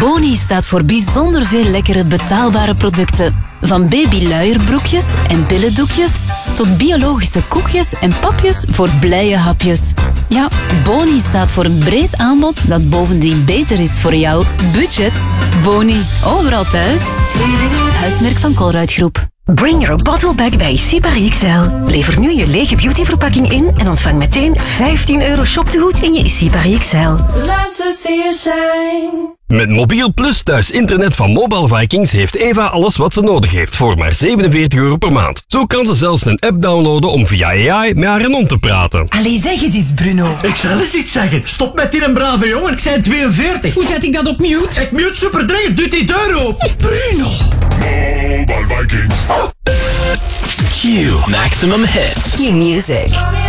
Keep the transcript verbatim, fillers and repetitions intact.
Boni staat voor bijzonder veel lekkere betaalbare producten. Van babyluierbroekjes en billendoekjes tot biologische koekjes en papjes voor blije hapjes. Ja, Boni staat voor een breed aanbod dat bovendien beter is voor jouw budget. Boni, overal thuis. Huismerk van Colruyt-groep. Bring your bottle back bij Sipari X L. Lever nu je lege beautyverpakking in en ontvang meteen vijftien euro shoptegoed in je Sipari X L. Met Mobiel Plus thuis internet van Mobile Vikings heeft Eva alles wat ze nodig heeft voor maar zevenenveertig euro per maand. Zo kan ze zelfs een app downloaden om via A I met haar hond te praten. Allee, zeg eens iets, Bruno. Ik zal eens iets zeggen. Stop met die een brave jongen, ik zijn tweeënveertig. Hoe zet ik dat op mute? Ik mute super dringend, doe die deur open. Bruno. Mobile Vikings. Q Maximum Hits. Q Music.